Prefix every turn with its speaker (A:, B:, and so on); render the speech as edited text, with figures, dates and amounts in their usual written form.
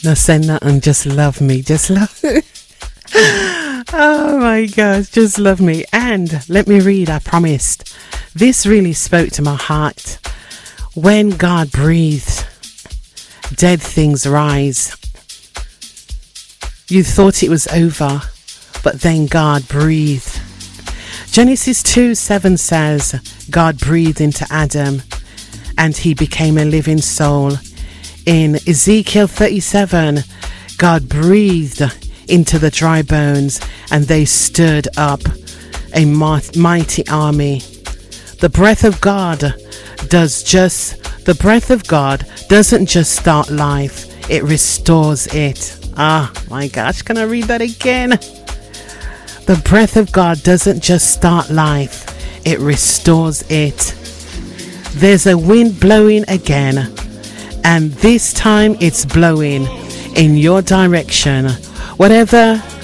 A: No, say nothing. Just love me. Just love. Oh my gosh, just love me. And let me read. I promised. This really spoke to my heart. When God breathed, dead things rise. You thought it was over, but then God breathed. Genesis 2:7 says, God breathed into Adam and he became a living soul. In Ezekiel 37, God breathed into the dry bones and they stood up, a mighty army. The breath of God doesn't just start life, it restores it. Ah, my gosh, can I read that again? The breath of God doesn't just start life, it restores it. There's a wind blowing again, and this time it's blowing in your direction. Whatever